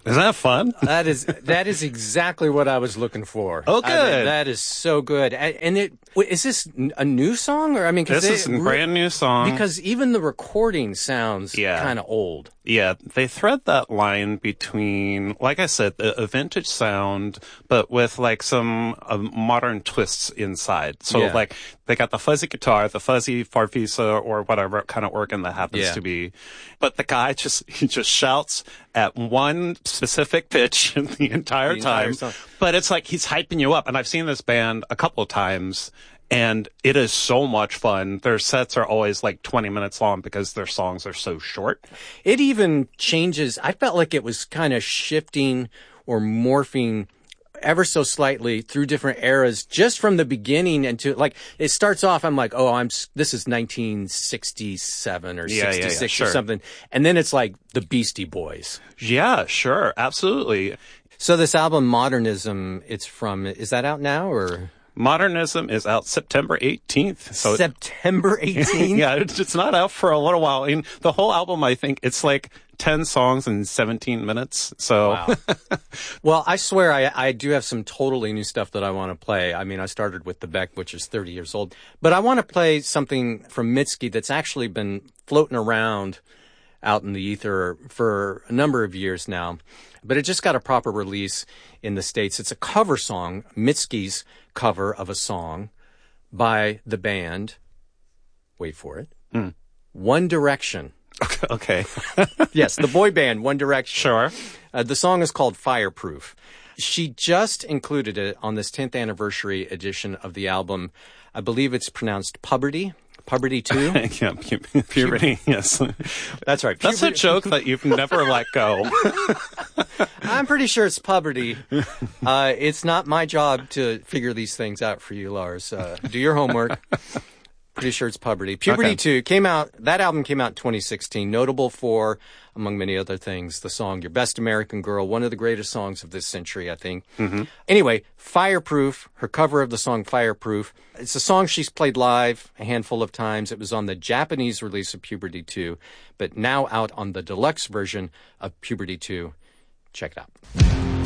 Is that fun? That is exactly what I was looking for. Oh, good. I mean, that is so good. And is this a new song? Or I mean, this is a brand new song. Because even the recording sounds kind of old. Yeah, they thread that line between, like I said, a vintage sound, but with like some modern twists inside. So like they got the fuzzy guitar, the fuzzy farfisa or whatever kind of organ that happens to be. But the guy just shouts at one specific pitch the entire time. But it's like he's hyping you up. And I've seen this band a couple of times. And it is so much fun. Their sets are always like 20 minutes long because their songs are so short. It even changes. I felt like it was kind of shifting or morphing ever so slightly through different eras just from the beginning into like it starts off I'm like this is 1967 or 66 or something, and then it's like the Beastie Boys. Yeah, sure, absolutely. So this album Modernism, is that out now or? Modernism is out September 18th. So September 18th? Yeah, it's not out for a little while. I mean, the whole album, I think, it's like 10 songs in 17 minutes. So, wow. Well, I swear I do have some totally new stuff that I want to play. I mean, I started with the Beck, which is 30 years old. But I want to play something from Mitski that's actually been floating around out in the ether for a number of years now. But it just got a proper release in the States. It's a cover song, Mitski's cover of a song by the band, wait for it, One Direction. Okay. Yes, the boy band, One Direction. Sure. The song is called Fireproof. She just included it on this 10th anniversary edition of the album. I believe it's pronounced Puberty. Puberty 2? Yeah, puberty, yes. That's right. That's a joke that you've never let go. I'm pretty sure it's Puberty. It's not my job to figure these things out for you, Lars. Do your homework. Pretty sure it's Puberty. Puberty 2 came out, that album came out in 2016, notable for, among many other things, the song Your Best American Girl, one of the greatest songs of this century, I think. Mm-hmm. Anyway, Fireproof, her cover of the song Fireproof. It's a song she's played live a handful of times. It was on the Japanese release of Puberty 2, but now out on the deluxe version of Puberty 2. Check it out.